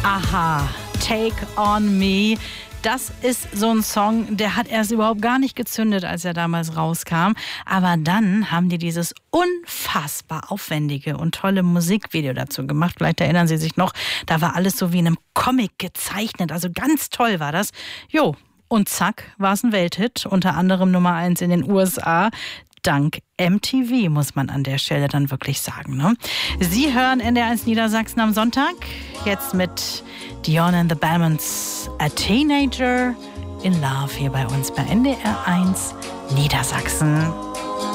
Aha, Take on Me. Das ist so ein Song, der hat erst überhaupt gar nicht gezündet, als er damals rauskam. Aber dann haben die dieses unfassbar aufwendige und tolle Musikvideo dazu gemacht. Vielleicht erinnern Sie sich noch, da war alles so wie in einem Comic gezeichnet. Also ganz toll war das. Jo, und zack, war es ein Welthit. Unter anderem Nummer 1 in den USA. Dank MTV, muss man an der Stelle dann wirklich sagen. Ne? Sie hören NDR1 Niedersachsen am Sonntag. Jetzt mit Dion and the Bellmans, A Teenager in Love, hier bei uns bei NDR1 Niedersachsen.